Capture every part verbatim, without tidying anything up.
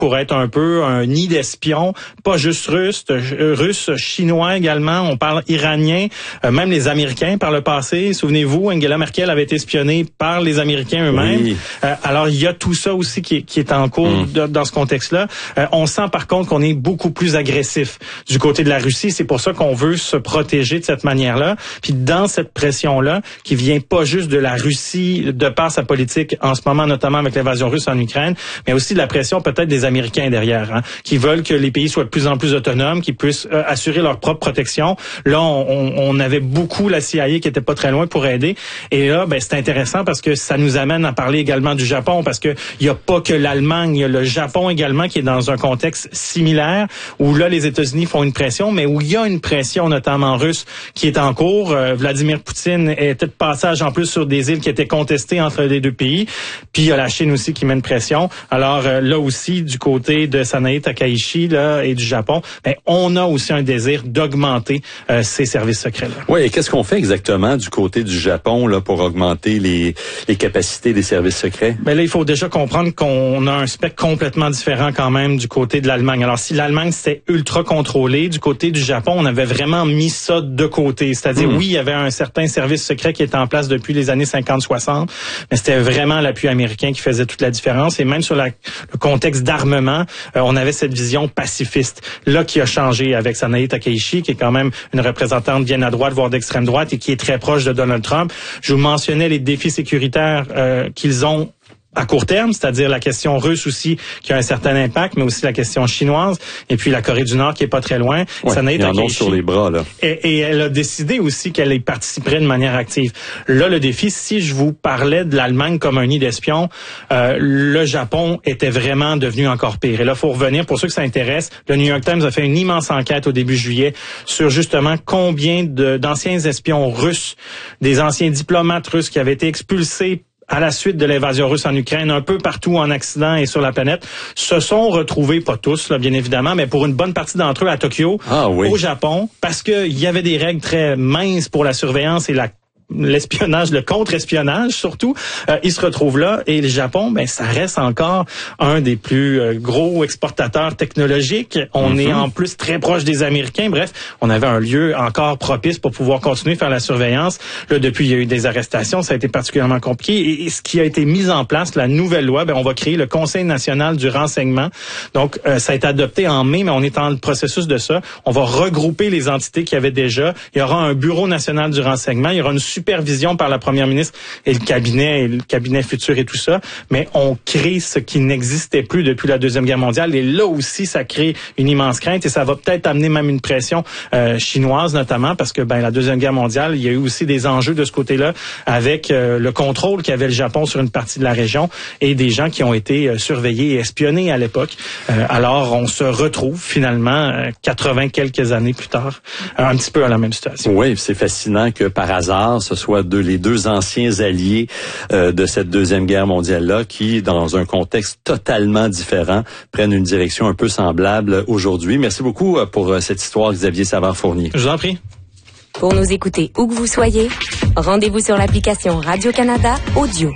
pour être un peu un nid d'espions, pas juste russes, russes, chinois également, on parle iranien, euh, même les Américains par le passé. Souvenez-vous, Angela Merkel avait été espionnée par les Américains eux-mêmes. Oui. Euh, alors, il y a tout ça aussi qui est, qui est en cours mmh. de, dans ce contexte-là. Euh, on sent par contre qu'on est beaucoup plus agressif du côté de la Russie. C'est pour ça qu'on veut se protéger de cette manière-là. Puis dans cette pression-là, qui vient pas juste de la Russie, de par sa politique en ce moment, notamment avec l'invasion russe en Ukraine, mais aussi de la pression peut-être des Américains derrière, hein, qui veulent que les pays soient de plus en plus autonomes, qu'ils puissent euh, assurer leur propre protection. Là, on, on avait beaucoup la C I A qui était pas très loin pour aider. Et là, ben c'est intéressant parce que ça nous amène à parler également du Japon, parce que il y a pas que l'Allemagne, il y a le Japon également qui est dans un contexte similaire, où là, les États-Unis font une pression, mais où il y a une pression, notamment russe, qui est en cours. Euh, Vladimir Poutine était de passage en plus sur des îles qui étaient contestées entre les deux pays. Puis il y a la Chine aussi qui met une pression. Alors euh, là aussi, du côté de Sanae Takaichi là, et du Japon, ben, on a aussi un désir d'augmenter euh, ces services secrets-là. Oui, et qu'est-ce qu'on fait exactement du côté du Japon là pour augmenter les, les capacités des services secrets? Ben là, il faut déjà comprendre qu'on a un spectre complètement différent quand même du côté de l'Allemagne. Alors, si l'Allemagne, c'était ultra contrôlé, du côté du Japon, on avait vraiment mis ça de côté. C'est-à-dire, mmh. oui, il y avait un certain service secret qui était en place depuis les années cinquante soixante, mais c'était vraiment l'appui américain qui faisait toute la différence. Et même sur la, le contexte d'armement, euh, on avait cette vision pacifiste. Là, qui a changé avec Sanae Takaichi, qui est quand même une représentante bien à droite, voire d'extrême droite, et qui est très proche de Donald Trump. Je vous mentionnais les défis sécuritaires euh, qu'ils ont à court terme, c'est-à-dire la question russe aussi qui a un certain impact, mais aussi la question chinoise, et puis la Corée du Nord qui est pas très loin. Ouais, Sanae Takaichi sur les bras là. Et, et elle a décidé aussi qu'elle y participerait de manière active. Là, le défi, si je vous parlais de l'Allemagne comme un nid d'espions, euh, le Japon était vraiment devenu encore pire. Et là, faut revenir pour ceux que ça intéresse. Le New York Times a fait une immense enquête au début juillet sur justement combien de, d'anciens espions russes, des anciens diplomates russes qui avaient été expulsés à la suite de l'invasion russe en Ukraine, un peu partout en Occident et sur la planète, se sont retrouvés, pas tous, là, bien évidemment, mais pour une bonne partie d'entre eux à Tokyo, ah, oui. au Japon, parce qu'il y avait des règles très minces pour la surveillance et la l'espionnage, le contre-espionnage surtout, euh, il se retrouve là. Et le Japon, ben ça reste encore un des plus euh, gros exportateurs technologiques. On mm-hmm. est en plus très proche des Américains. Bref, on avait un lieu encore propice pour pouvoir continuer à faire la surveillance. Là, depuis, il y a eu des arrestations. Ça a été particulièrement compliqué. Et, et ce qui a été mis en place, la nouvelle loi, ben on va créer le Conseil national du renseignement. Donc, euh, ça a été adopté en mai, mais on est en processus de ça. On va regrouper les entités qu'il y avait déjà. Il y aura un bureau national du renseignement. Il y aura une supervision par la première ministre et le cabinet, et le cabinet futur et tout ça, mais on crée ce qui n'existait plus depuis la Deuxième Guerre mondiale, et là aussi, ça crée une immense crainte, et ça va peut-être amener même une pression euh, chinoise, notamment, parce que ben la Deuxième Guerre mondiale, il y a eu aussi des enjeux de ce côté-là, avec euh, le contrôle qu'avait le Japon sur une partie de la région, et des gens qui ont été euh, surveillés et espionnés à l'époque. Euh, alors, on se retrouve finalement, euh, quatre-vingts quelques années plus tard, euh, un petit peu à la même situation. Oui, c'est fascinant que par hasard, ce soit de, les deux anciens alliés euh, de cette Deuxième Guerre mondiale-là qui, dans un contexte totalement différent, prennent une direction un peu semblable aujourd'hui. Merci beaucoup pour cette histoire, Xavier Savard-Fournier. Je vous en prie. Pour nous écouter où que vous soyez, rendez-vous sur l'application Radio-Canada Audio.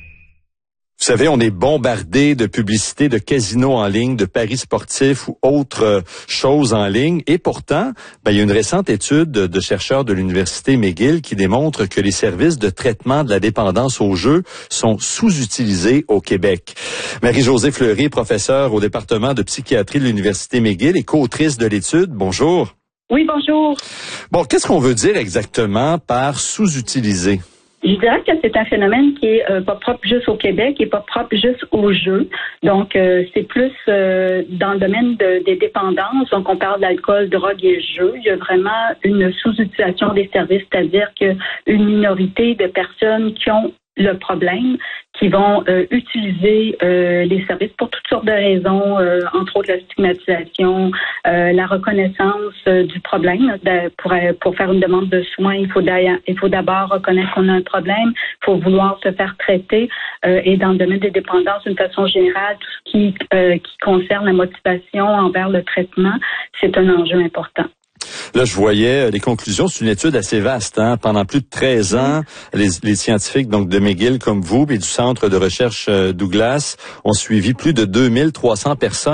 Vous savez, on est bombardé de publicités de casinos en ligne, de paris sportifs ou autres euh, choses en ligne. Et pourtant, ben, il y a une récente étude de, de chercheurs de l'Université McGill qui démontre que les services de traitement de la dépendance aux jeux sont sous-utilisés au Québec. Marie-Josée Fleury, professeure au département de psychiatrie de l'Université McGill et co-autrice de l'étude. Bonjour. Oui, bonjour. Bon, qu'est-ce qu'on veut dire exactement par sous-utiliser? Je dirais que c'est un phénomène qui est euh, pas propre juste au Québec et pas propre juste aux jeux. Donc, euh, c'est plus euh, dans le domaine de, des dépendances. Donc, on parle d'alcool, drogue et jeux. Il y a vraiment une sous-utilisation des services, c'est-à-dire qu'une minorité de personnes qui ont le problème, qui vont euh, utiliser euh, les services pour toutes sortes de raisons, euh, entre autres la stigmatisation, euh, la reconnaissance euh, du problème. De, pour, pour faire une demande de soins, il faut, il faut d'abord reconnaître qu'on a un problème, il faut vouloir se faire traiter. Euh, et dans le domaine des dépendances, d'une façon générale, tout ce qui, euh, qui concerne la motivation envers le traitement, c'est un enjeu important. Là, je voyais les conclusions. C'est une étude assez vaste. Hein? Pendant plus de treize ans, les, les scientifiques donc de McGill comme vous et du Centre de recherche Douglas ont suivi plus de deux mille trois cents personnes.